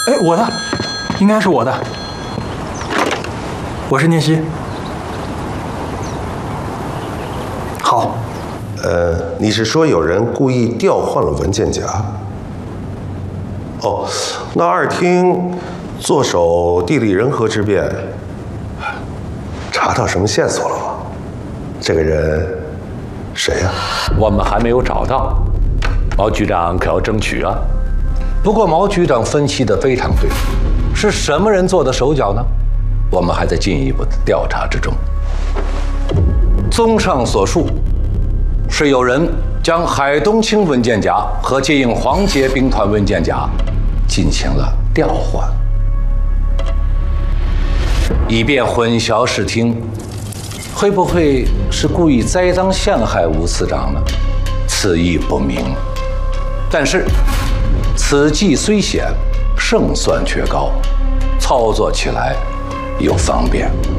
哎，我的，应该是我的。我是聂西。好。 你是说有人故意调换了文件夹？哦，那二厅坐守地利人和之变，查到什么线索了吗？这个人谁呀？ 我们还没有找到，毛局长可要争取啊。不过毛局长分析的非常对，是什么人做的手脚呢？我们还在进一步的调查之中。综上所述，是有人将海东青文件夹和接应黄杰兵团文件夹进行了调换，以便混淆视听。会不会是故意栽赃陷害吴次长呢？此意不明。但是此计虽险，胜算却高，操作起来又方便。